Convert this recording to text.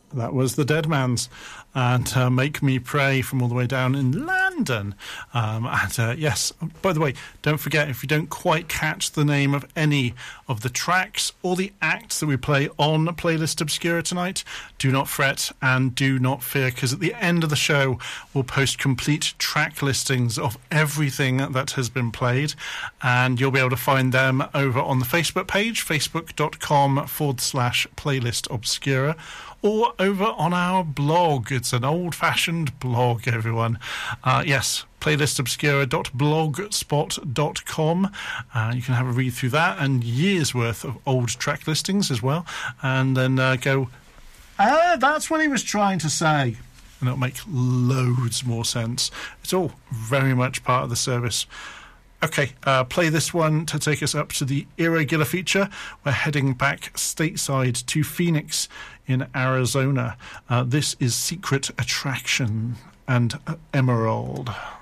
That was the Deadmans and Make Me Pray from all the way down in London. Yes, by the way, don't forget, if you don't quite catch the name of any of the tracks or the acts that we play on Playlist Obscura tonight, do not fret and do not fear, because at the end of the show we'll post complete track listings of everything that has been played, and you'll be able to find them over on the Facebook page, facebook.com/Playlist Obscura, or over on our blog. It's an old-fashioned blog, everyone. Yes, playlistobscura.blogspot.com. You can have a read through that and years' worth of old track listings as well, and then go, that's what he was trying to say. And it'll make loads more sense. It's all very much part of the service. Okay, play this one to take us up to the Irregular feature. We're heading back stateside to Phoenix in Arizona. This is Secret Attraction and Emerald.